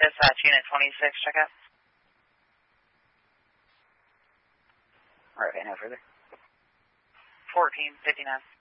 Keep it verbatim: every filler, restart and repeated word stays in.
Dispatch, Unit twenty-six, check out. All right, no further. fourteen fifty-nine.